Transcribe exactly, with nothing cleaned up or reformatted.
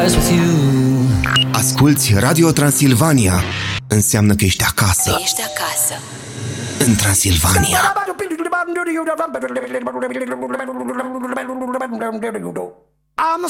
Asculți Radio Transilvania. Înseamnă că ești acasă. Ești acasă în Transilvania. I'm